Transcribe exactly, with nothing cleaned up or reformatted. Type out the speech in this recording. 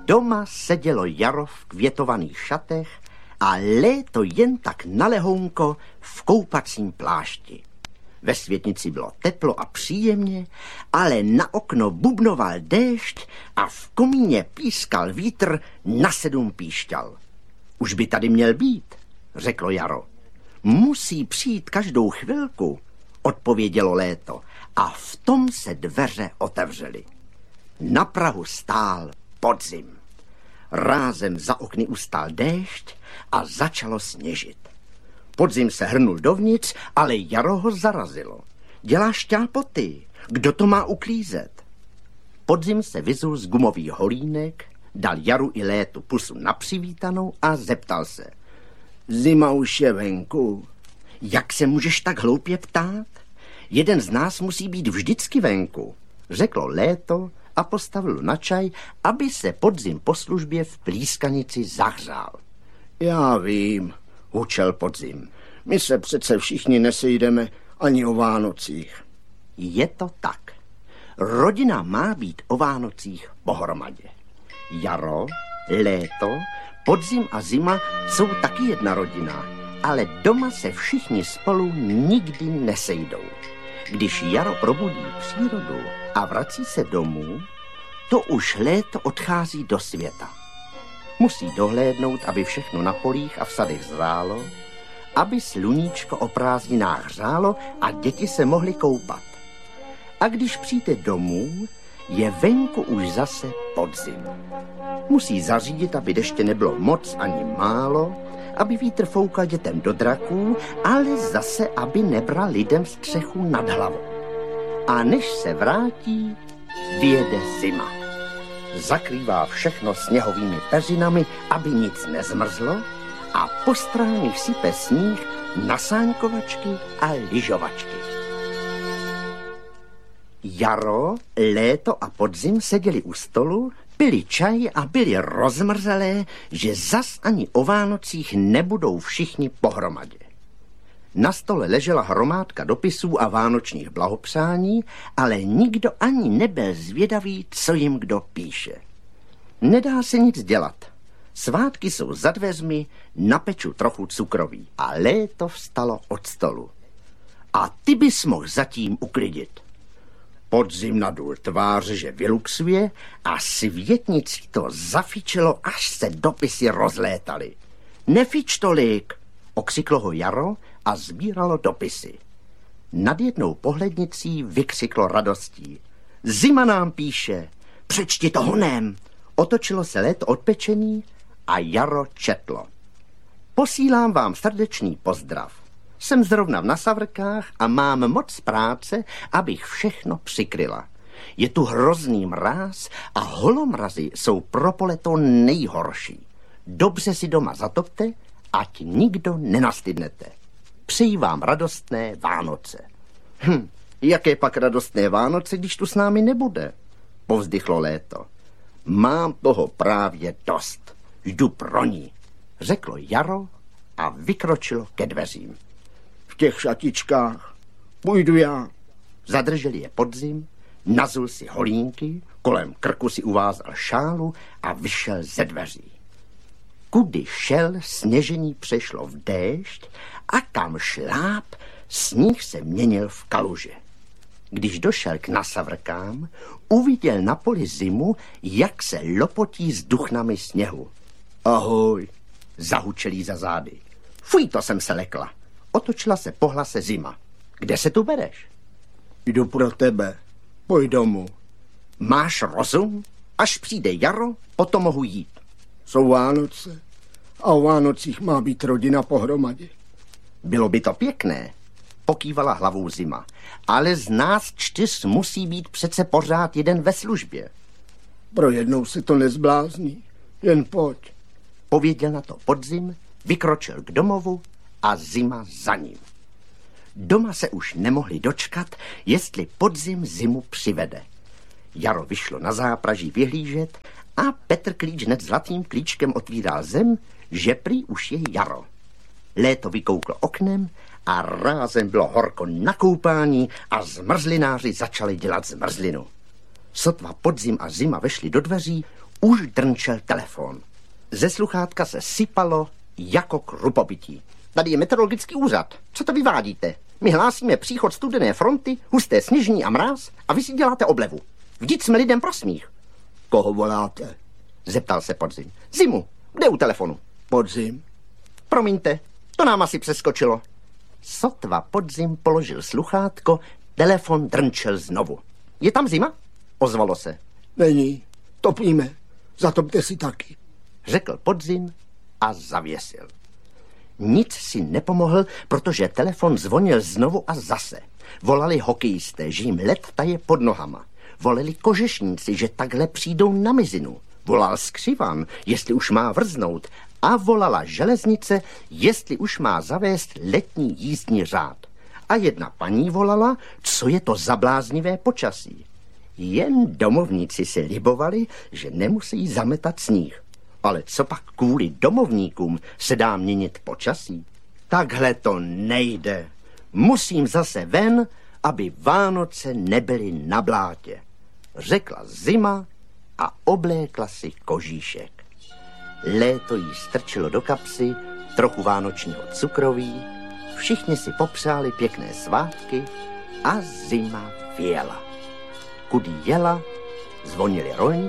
Doma sedělo Jaro v květovaných šatech a Léto jen tak na lehonko v koupacím plášti. Ve světnici bylo teplo a příjemně, ale na okno bubnoval déšť a v komíně pískal vítr na sedm píšťal. Už by tady měl být, řeklo Jaro. Musí přijít každou chvilku, odpovědělo Léto a v tom se dveře otevřely. Na prahu stál podzim. Rázem za okny ustál déšť a začalo sněžit. Podzim se hrnul dovnitř, ale Jaro ho zarazilo. Dělá šťápoty, kdo to má uklízet? Podzim se vyzul z gumových holínek, dal Jaru i Létu pusu na přivítanou a zeptal se. Zima už je venku. Jak se můžeš tak hloupě ptát? Jeden z nás musí být vždycky venku, řeklo Léto a postavil na čaj, aby se Podzim po službě v plískanici zahřál. Já vím, hučel Podzim. My se přece všichni nesejdeme ani o Vánocích. Je to tak. Rodina má být o Vánocích pohromadě. Jaro, Léto, Podzim a Zima jsou taky jedna rodina, ale doma se všichni spolu nikdy nesejdou. Když Jaro probudí přírodu a vrací se domů, to už Léto odchází do světa. Musí dohlédnout, aby všechno na polích a v sadech zrálo, aby sluníčko o prázdninách hřálo a děti se mohly koupat. A když přijde domů, je venku už zase podzim. Musí zařídit, aby deště nebylo moc ani málo, aby vítr foukal dětem do draků, ale zase, aby nebral lidem střechu nad hlavou. A než se vrátí, vyjede zima. Zakrývá všechno sněhovými peřinami, aby nic nezmrzlo, a po stranách sype sníh na sáňkovačky a lyžovačky. Jaro, Léto a Podzim seděli u stolu, pili čaj a byli rozmrzelé, že zas ani o Vánocích nebudou všichni pohromadě. Na stole ležela hromádka dopisů a vánočních blahopřání, ale nikdo ani nebyl zvědavý, co jim kdo píše. Nedá se nic dělat. Svátky jsou za dveřmi, napeču trochu cukroví. A Léto vstalo od stolu. A ty bys mohl zatím uklidit. Podzim nadul tvář, že vyluxuje, a světnicí to zafičelo, až se dopisy rozlétaly. Nefič tolik, okřiklo ho Jaro a sbíralo dopisy. Nad jednou pohlednicí vykřiklo radostí. Zima nám píše, přečti to honem. Otočilo se Léto od pečení a Jaro četlo. Posílám vám srdečný pozdrav. Jsem zrovna v Nasavrkách a mám moc práce, abych všechno přikryla. Je tu hrozný mráz a holomrazy jsou pro pole to nejhorší. Dobře si doma zatopte, ať nikdo nenastydnete. Přeji vám radostné Vánoce. Hm, jaké pak radostné Vánoce, když tu s námi nebude? Povzdychlo Léto. Mám toho právě dost. Jdu pro ní, řeklo Jaro a vykročilo ke dveřím. V těch šatičkách půjdu já. Zadržel je Podzim, nazul si holínky, kolem krku si uvázal šálu a vyšel ze dveří. Kudy šel, sněžení přešlo v déšť a kam šláp, sníh se měnil v kaluže. Když došel k Nasavrkám, uviděl na poli Zimu, jak se lopotí s duchnami sněhu. Ahoj, zahučel jí za zády. Fuj, to jsem se lekla. Otočila se po hlase Zima. Kde se tu bereš? Jdu pro tebe. Pojď domů. Máš rozum? Až přijde Jaro, potom mohu jít. Jsou Vánoce a o Vánocích má být rodina pohromadě. Bylo by to pěkné, pokývala hlavou Zima, ale z nás čtyř musí být přece pořád jeden ve službě. Pro jednou se to nezblázní, jen pojď. Pověděl na to Podzim, vykročil k domovu a Zima za ním. Doma se už nemohli dočkat, jestli Podzim Zimu přivede. Jaro vyšlo na zápraží vyhlížet a Petr Klíč hned zlatým klíčkem otvíral zem, že prý už je jaro. Léto vykouklo oknem a rázem bylo horko na koupání a zmrzlináři začali dělat zmrzlinu. Sotva Podzim a Zima vešli do dveří, Už drnčel telefon. Ze sluchátka se sypalo jako krupobytí. Tady je meteorologický úřad. Co to vyvádíte? My hlásíme příchod studené fronty, husté sněžní a mráz a vy si děláte oblevu. Vždyť jsme lidem prosmích. Koho voláte? Zeptal se Podzim. Zimu, kde u telefonu? Podzim? Promiňte, to nám asi přeskočilo. Sotva Podzim položil sluchátko, telefon drnčel znovu. Je tam Zima? Ozvalo se. Není. Topíme. Zatopte si taky. Řekl Podzim a zavěsil. Nic si nepomohl, protože telefon zvonil znovu a zase. Volali hokejisté, že jim led taje pod nohama. Volali kožešníci, že takhle přijdou na mizinu. Volal Skřivan, jestli už má vrznout. A volala železnice, jestli už má zavést letní jízdní řád. A jedna paní volala, co je to za bláznivé počasí. Jen domovníci si libovali, že nemusí zametat sníh. Ale co pak kvůli domovníkům se dá měnit počasí? Takhle to nejde. Musím zase ven, aby Vánoce nebyly na blátě. Řekla Zima a oblékla si kožíšek. Léto jí strčilo do kapsy trochu vánočního cukroví, všichni si popřáli pěkné svátky a Zima vyjela. Kudy jela, zvonili roň